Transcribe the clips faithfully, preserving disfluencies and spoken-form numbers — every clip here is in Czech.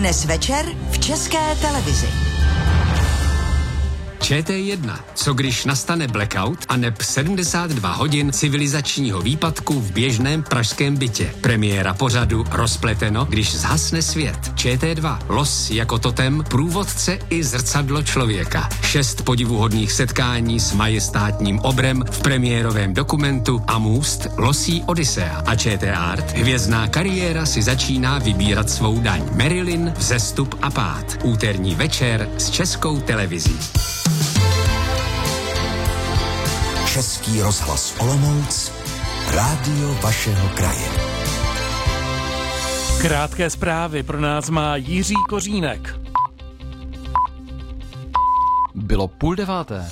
Dnes večer v České televizi. Č T jedna. Co když nastane blackout a neb sedmdesát dva hodin civilizačního výpadku v běžném pražském bytě. Premiéra pořadu Rozpleteno, když zhasne svět. Č T dva. Los jako totem, průvodce i zrcadlo člověka. Šest podivuhodných setkání s majestátním obrem v premiérovém dokumentu Amust losí Odisea. A Č T Art. Hvězdná kariéra si začíná vybírat svou daň. Marilyn, vzestup a pád. Úterní večer s Českou televizí. Český rozhlas Olomouc, rádio vašeho kraje. Krátké zprávy pro nás má Jiří Kořínek. Bylo půl deváté.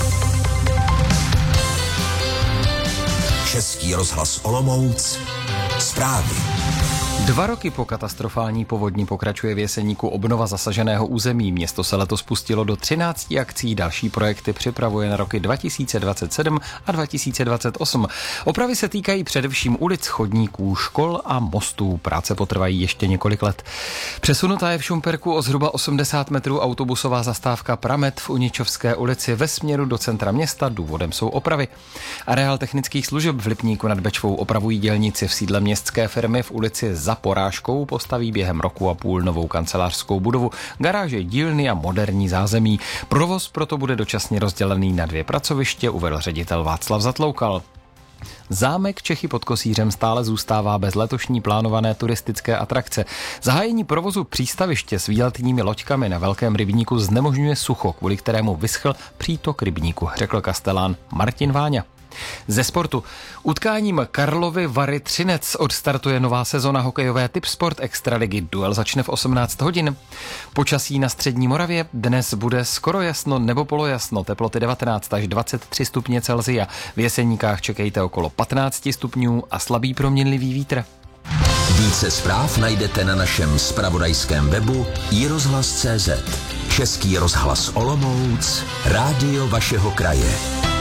Český rozhlas Olomouc, zprávy. Dva roky po katastrofální povodni pokračuje v Jeseníku obnova zasaženého území. Město se letos pustilo do třinácti akcí, další projekty připravuje na roky dva tisíce dvacet sedm a dva tisíce dvacet osm. Opravy se týkají především ulic, chodníků, škol a mostů. Práce potrvají ještě několik let. Přesunutá je v Šumperku o zhruba osmdesát metrů autobusová zastávka Pramet v Uničovské ulici ve směru do centra města. Důvodem jsou opravy. Areál technických služeb v Lipníku nad Bečvou opravují dělníci. V sídle městské firmy v ulici Za Porážkou postaví během roku a půl novou kancelářskou budovu, garáže, dílny a moderní zázemí. Provoz proto bude dočasně rozdělený na dvě pracoviště, uvedl ředitel Václav Zatloukal. Zámek Čechy pod Kosířem stále zůstává bez letošní plánované turistické atrakce. Zahájení provozu přístaviště s výletními loďkami na Velkém rybníku znemožňuje sucho, kvůli kterému vyschl přítok rybníku, řekl kastelán Martin Váňa. Ze sportu. Utkáním Karlovy Vary Třinec odstartuje nová sezona hokejové Typ Sport Extraligy. Duel začne v osmnáct hodin. Počasí na střední Moravě dnes bude skoro jasno nebo polojasno, teploty devatenáct až dvacet tři stupně Celsia. V Jeseníkách čekejte okolo patnáct stupňů a slabý proměnlivý vítr. Více zpráv najdete na našem zpravodajském webu i rozhlas tečka cé zet. Český rozhlas Olomouc, rádio vašeho kraje.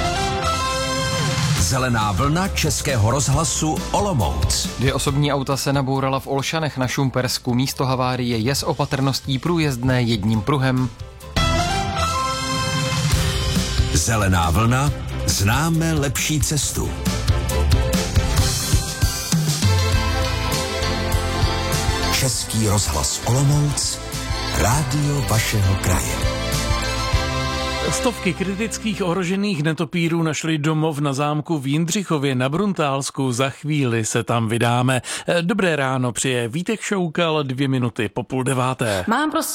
Zelená vlna Českého rozhlasu Olomouc. Dvě osobní auta se nabourala v Olšanech na Šumpersku. Místo havárie je s opatrností průjezdné jedním pruhem. Zelená vlna, známe lepší cestu. Český rozhlas Olomouc, rádio vašeho kraje. Stovky kritických ohrožených netopírů našli domov na zámku v Jindřichově na Bruntálsku. Za chvíli se tam vydáme. Dobré ráno přeje Vítek Šoukal, dvě minuty po půl deváté. Mám prostě